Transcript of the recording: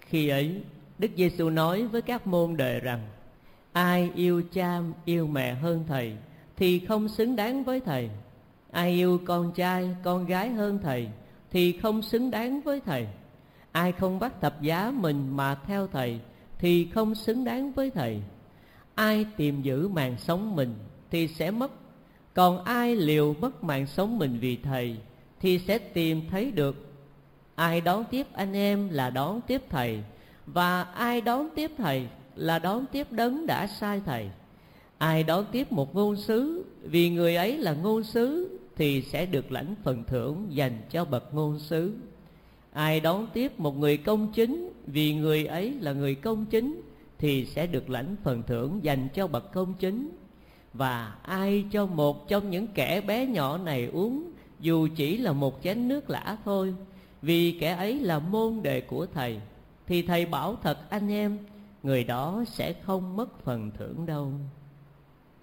Khi ấy Đức Giêsu nói với các môn đệ rằng: ai yêu cha yêu mẹ hơn thầy thì không xứng đáng với thầy. Ai yêu con trai con gái hơn thầy thì không xứng đáng với thầy. Ai không bắt thập giá mình mà theo thầy thì không xứng đáng với thầy. Ai tìm giữ mạng sống mình thì sẽ mất, còn ai liều mất mạng sống mình vì thầy thì sẽ tìm thấy được. Ai đón tiếp anh em là đón tiếp thầy, và ai đón tiếp thầy là đón tiếp đấng đã sai thầy. Ai đón tiếp một ngôn sứ vì người ấy là ngôn sứ thì sẽ được lãnh phần thưởng dành cho bậc ngôn sứ. Ai đón tiếp một người công chính vì người ấy là người công chính thì sẽ được lãnh phần thưởng dành cho bậc công chính. Và ai cho một trong những kẻ bé nhỏ này uống dù chỉ là một chén nước lã thôi, vì kẻ ấy là môn đệ của thầy, thì thầy bảo thật anh em, người đó sẽ không mất phần thưởng đâu.